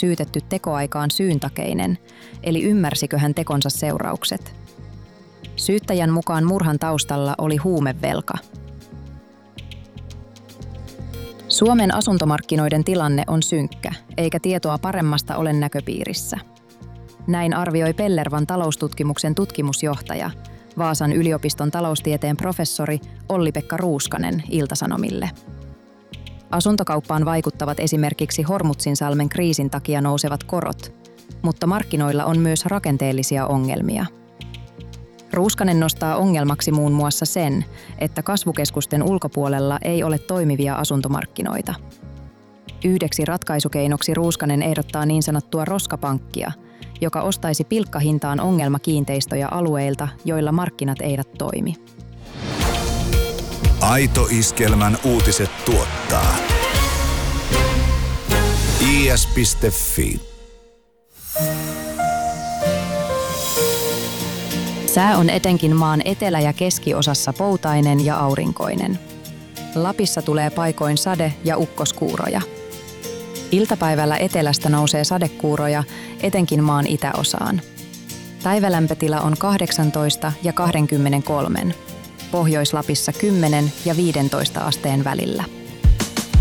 syytetty tekoaikaan syyntakeinen, eli ymmärsikö hän tekonsa seuraukset. Syyttäjän mukaan murhan taustalla oli huumevelka. Suomen asuntomarkkinoiden tilanne on synkkä, eikä tietoa paremmasta ole näköpiirissä. Näin arvioi Pellervan taloustutkimuksen tutkimusjohtaja, Vaasan yliopiston taloustieteen professori Olli-Pekka Ruuskanen Ilta-Sanomille. Asuntokauppaan vaikuttavat esimerkiksi Hormuzzinsalmen kriisin takia nousevat korot, mutta markkinoilla on myös rakenteellisia ongelmia. Ruuskanen nostaa ongelmaksi muun muassa sen, että kasvukeskusten ulkopuolella ei ole toimivia asuntomarkkinoita. Yhdeksi ratkaisukeinoksi Ruuskanen ehdottaa niin sanottua roskapankkia, joka ostaisi pilkkahintaan ongelmakiinteistöjä alueilta, joilla markkinat eivät toimi. Aito Iskelmän uutiset tuottaa is.fi. Sää on etenkin maan etelä- ja keskiosassa poutainen ja aurinkoinen. Lapissa tulee paikoin sade- ja ukkoskuuroja. Iltapäivällä etelästä nousee sadekuuroja, etenkin maan itäosaan. Päivälämpötila on 18 ja 23, Pohjois-Lapissa 10 ja 15 asteen välillä.